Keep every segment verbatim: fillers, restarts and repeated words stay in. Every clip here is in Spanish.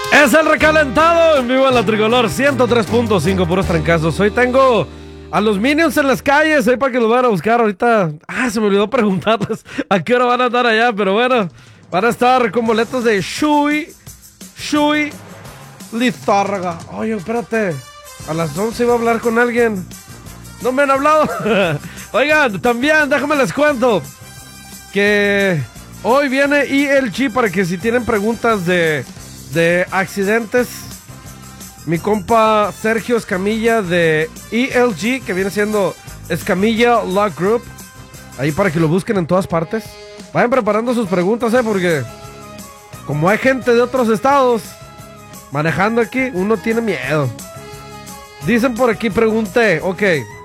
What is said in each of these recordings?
Es el recalentado en vivo en la Tricolor ciento tres punto cinco, puros trancazos. Hoy tengo a los Minions en las calles, ahí para que los vayan a buscar ahorita. Ah, se me olvidó preguntarles a qué hora van a andar allá, pero bueno, van a estar con boletos de Shui, Shui Lizárraga. Oye, espérate, a las once iba a hablar con alguien. No me han hablado. Oigan, también déjame les cuento que hoy viene E L G para que si tienen preguntas de... de accidentes, mi compa Sergio Escamilla de E L G, que viene siendo Escamilla Law Group, ahí para que lo busquen en todas partes. Vayan preparando sus preguntas, eh, porque como hay gente de otros estados manejando aquí, uno tiene miedo. Dicen por aquí, pregunté, ok.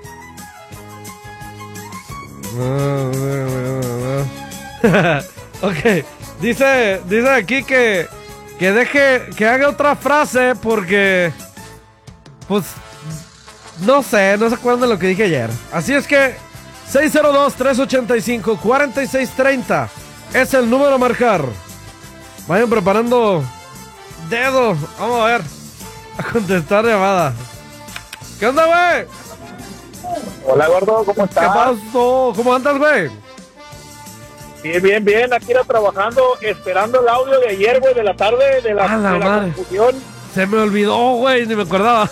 Ok, dice, dice aquí que Que deje, que haga otra frase porque, pues, no sé, no se acuerdan de lo que dije ayer. Así es que, seis cero dos, tres ocho cinco, cuatro seis tres cero es el número a marcar. Vayan preparando dedo. Vamos a ver, a contestar llamada. ¿Qué onda, güey? Hola, gordo, ¿cómo estás? ¿Qué pasó? ¿Cómo andas, güey? Bien, bien, bien, aquí era trabajando, esperando el audio de ayer, güey, de la tarde, de la, ¡A la de la madre! confusión. Se me olvidó, güey, ni me acordaba.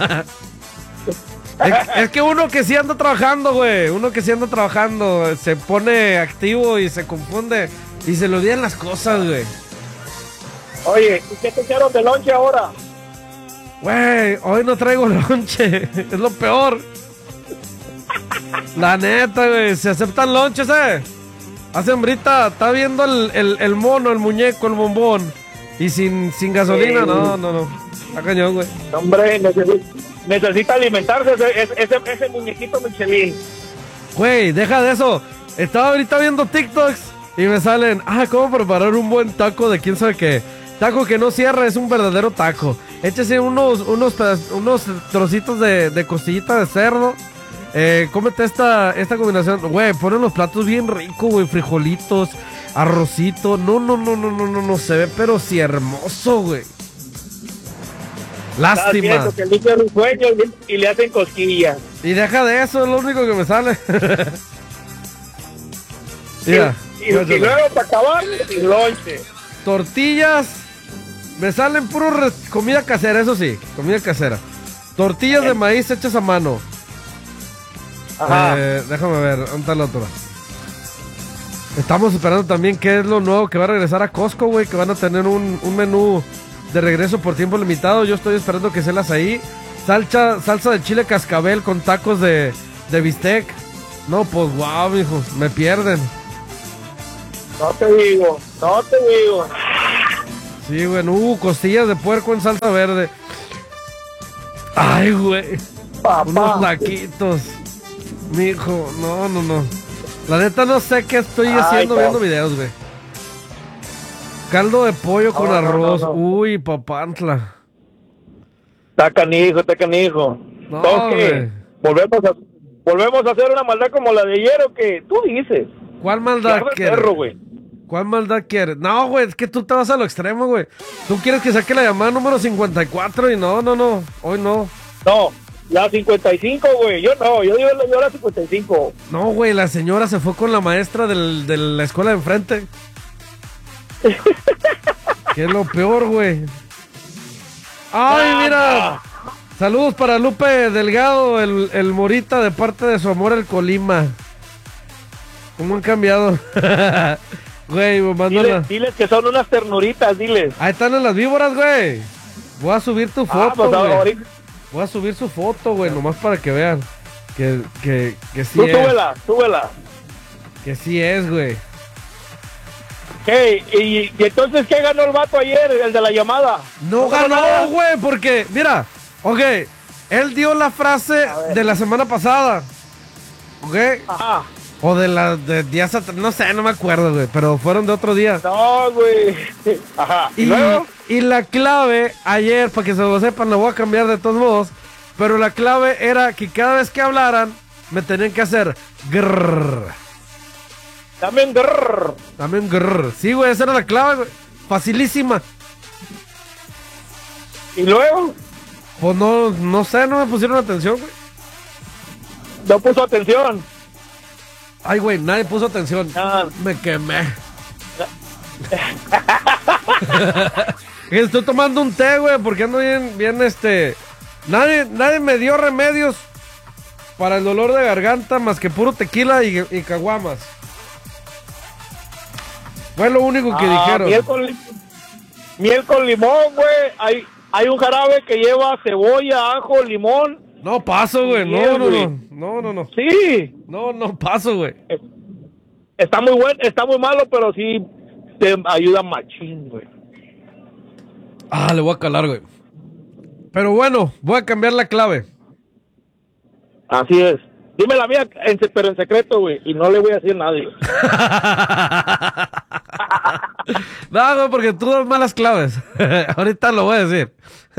es, es que uno que sí anda trabajando, güey, uno que sí anda trabajando, se pone activo y se confunde y se le olvidan las cosas, güey. Oye, ¿y qué te echaron de lonche ahora? Güey, hoy no traigo lonche, es lo peor. La neta, güey, se aceptan lonches, eh. Hace hambrita, está viendo el, el, el mono, el muñeco, el bombón. Y sin, sin gasolina, sí. no, no, no. Está cañón, güey. Hombre, necesita, necesita alimentarse ese, ese, ese muñequito Michelin. Güey, deja de eso. Estaba ahorita viendo TikToks y me salen, ah, cómo preparar un buen taco de quién sabe qué. Taco que no cierra, es un verdadero taco. Échese unos, unos, unos trocitos de, de costillita de cerdo. Eh, cómete esta, esta combinación. Güey, ponen los platos bien ricos, güey. Frijolitos, arrocito. No, no, no, no, no, no, no. Se ve pero sí hermoso, güey. Lástima. Que le hicieron un sueño y le hacen cosquillas. Y deja de eso, es lo único que me sale. Mira, y, y, y luego para acabar, y lonche. Tortillas. Me salen puro res- comida casera, eso sí. Comida casera. Tortillas de maíz hechas a mano. Ajá. Eh, déjame ver, ¿dónde está el otro? Estamos esperando también qué es lo nuevo que va a regresar a Costco, güey, que van a tener un, un menú de regreso por tiempo limitado. Yo estoy esperando que se las ahí. Salsa, salsa de chile cascabel con tacos de, de bistec. No, pues wow, mijo, me pierden. No te digo, no te digo. Sí, güey, uh, costillas de puerco en salsa verde. Ay, güey. Papá. Unos taquitos. Mijo, no, no, no. La neta no sé qué estoy Ay, haciendo no. viendo videos, güey. Caldo de pollo con No, no, arroz. no, no. Uy, papantla. Está canijo, está canijo. No, Toque. güey. Volvemos a, volvemos a hacer una maldad como la de ayer, ¿o qué? Tú dices. ¿Cuál maldad Quieres quieres? perro, güey. ¿Cuál maldad quieres? No, güey, es que tú te vas a lo extremo, güey. Tú quieres que saque la llamada número cincuenta y cuatro y no, no, no. Hoy no. No, la cincuenta y cinco, güey. Yo no, yo digo yo la cincuenta y cinco. No, güey, la señora se fue con la maestra del, de la escuela de enfrente. Que es lo peor, güey. Ay, mira. Saludos para Lupe Delgado, el, el Morita, de parte de su amor el Colima. ¿Cómo han cambiado? Güey, mándala. Diles, diles que son unas ternuritas, diles. Ahí están en las víboras, güey. Voy a subir tu Ah, foto, pues güey. ahorita. Voy a subir su foto, güey, nomás para que vean. Que, que, que sí Tú es. súbela, súbela. Que sí es, güey. Hey, y, y entonces, ¿qué ganó el vato ayer, el de la llamada? No ganó nada? ganó, güey, porque, mira, ok, él dio la frase de la semana pasada, ok, Ajá. o de la de días atrás, no sé, no me acuerdo, güey, pero fueron de otro día. No, güey. Ajá. ¿Y, Y, luego? y la clave, ayer, para que se lo sepan, la voy a cambiar de todos modos, pero la clave era que cada vez que hablaran, me tenían que hacer grrr. También, grrr. También grrr. Sí, güey, esa era la clave, güey. Facilísima. ¿Y luego? Pues no, no sé, no me pusieron atención, güey. No puso atención. Ay, güey, nadie puso atención. Ah. Me quemé. Estoy tomando un té, güey, porque ando bien, bien, este... Nadie, nadie me dio remedios para el dolor de garganta más que puro tequila y, y caguamas. Fue lo único que Ah, dijeron. Miel con, miel con limón, güey. Hay, hay un jarabe que lleva cebolla, ajo, limón. No paso, güey. No, no, no. No, no, no. Sí. No, no paso, güey. Está muy bueno, está muy malo, pero sí te ayuda machín, güey. Ah, le voy a calar, güey. Pero bueno, voy a cambiar la clave. Así es. Dime la mía, en, pero en secreto, güey. Y no le voy a decir a nadie. No, güey, porque tú das malas claves. Ahorita lo voy a decir.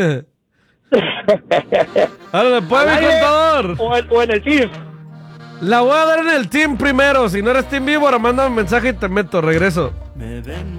Ahora, ¿puede mi contador? O en, o en el team. La voy a dar en el team primero. Si no eres team vivo, ahora mándame un mensaje y te meto. Regreso. Me ven